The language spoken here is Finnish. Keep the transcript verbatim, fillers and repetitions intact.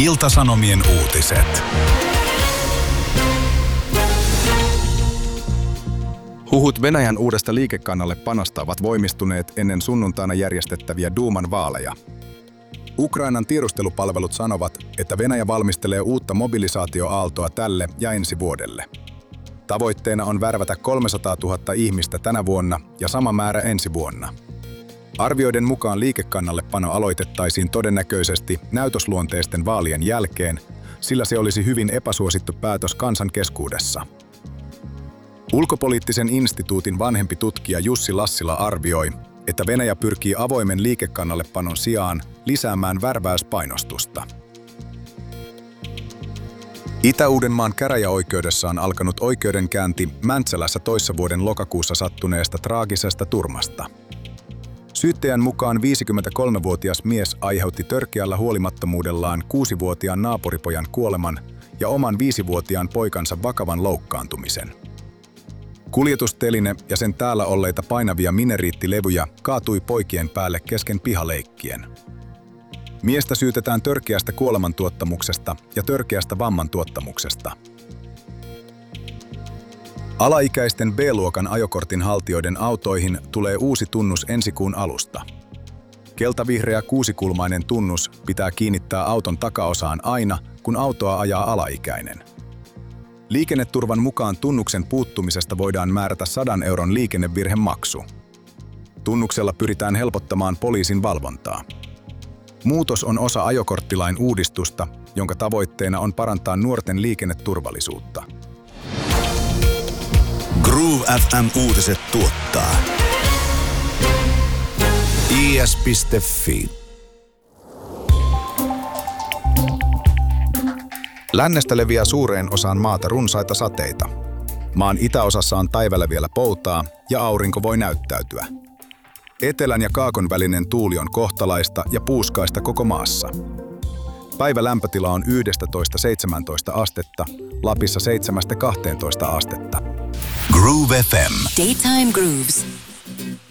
Ilta-Sanomien uutiset. Huhut Venäjän uudesta liikekannallepanosta ovat voimistuneet ennen sunnuntaina järjestettäviä Duuman vaaleja. Ukrainan tiedustelupalvelut sanovat, että Venäjä valmistelee uutta mobilisaatioaaltoa tälle ja ensi vuodelle. Tavoitteena on värvätä kolmesataatuhatta ihmistä tänä vuonna ja sama määrä ensi vuonna. Arvioiden mukaan liikekannallepano aloitettaisiin todennäköisesti näytösluonteisten vaalien jälkeen, sillä se olisi hyvin epäsuosittu päätös kansan keskuudessa. Ulkopoliittisen instituutin vanhempi tutkija Jussi Lassila arvioi, että Venäjä pyrkii avoimen liikekannallepanon sijaan lisäämään värväyspainostusta. Itä-Uudenmaan käräjäoikeudessa on alkanut oikeudenkäynti Mäntsälässä toissa vuoden lokakuussa sattuneesta traagisesta turmasta. Syyttäjän mukaan viisikymmentäkolmevuotias mies aiheutti törkeällä huolimattomuudellaan kuusivuotiaan naapuripojan kuoleman ja oman viisivuotiaan poikansa vakavan loukkaantumisen. Kuljetusteline ja sen täällä olleita painavia mineriittilevyjä kaatui poikien päälle kesken pihaleikkien. Miestä syytetään törkeästä kuolemantuottamuksesta ja törkeästä vammantuottamuksesta. Alaikäisten B-luokan ajokortin haltijoiden autoihin tulee uusi tunnus ensi kuun alusta. Keltavihreä kuusikulmainen tunnus pitää kiinnittää auton takaosaan aina, kun autoa ajaa alaikäinen. Liikenneturvan mukaan tunnuksen puuttumisesta voidaan määrätä sadan euron liikennevirhemaksu. Tunnuksella pyritään helpottamaan poliisin valvontaa. Muutos on osa ajokorttilain uudistusta, jonka tavoitteena on parantaa nuorten liikenneturvallisuutta. Groove F M-uutiset tuottaa I S piste Fi. Lännestä leviää suureen osaan maata runsaita sateita. Maan itäosassa on päivällä vielä poutaa ja aurinko voi näyttäytyä. Etelän ja kaakon välinen tuuli on kohtalaista ja puuskaista koko maassa. Päivä lämpötila on yksitoista seitsemäntoista astetta, Lapissa seitsemästä kahteentoista astetta. Groove F M. Daytime Grooves.